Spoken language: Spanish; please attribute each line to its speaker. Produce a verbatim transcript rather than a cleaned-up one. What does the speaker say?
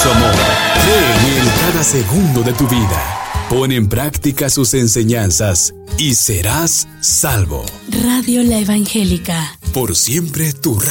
Speaker 1: su amor. Cree en Él cada segundo de tu vida. Pon en práctica sus enseñanzas y serás salvo.
Speaker 2: Radio La Evangélica.
Speaker 1: Por siempre tu radio.